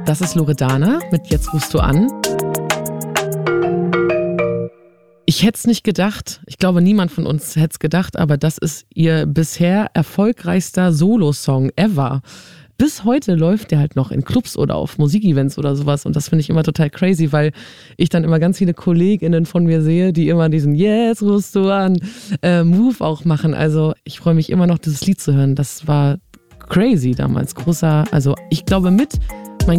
Das ist Loredana mit Jetzt rufst du an. Ich hätte es nicht gedacht, ich glaube niemand von uns hätte es gedacht, aber das ist ihr bisher erfolgreichster Solo-Song ever. Bis heute läuft der halt noch in Clubs oder auf Musikevents oder sowas und das finde ich immer total crazy, weil ich dann immer ganz viele KollegInnen von mir sehe, die immer diesen Jetzt rufst du an Move auch machen. Also ich freue mich immer noch, dieses Lied zu hören. Das war crazy damals, also ich glaube mit